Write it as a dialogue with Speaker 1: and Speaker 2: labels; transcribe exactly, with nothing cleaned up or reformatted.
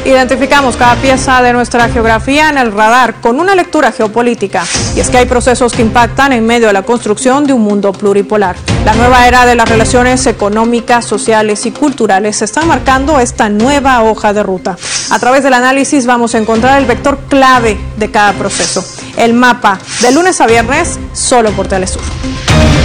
Speaker 1: Identificamos cada pieza de nuestra geografía en el radar con una lectura geopolítica. Y es que hay procesos que impactan en medio de la construcción de un mundo pluripolar. La nueva era de las relaciones económicas, sociales y culturales están marcando esta nueva hoja de ruta. A través del análisis vamos a encontrar el vector clave de cada proceso. El mapa, de lunes a viernes, solo por Telesur.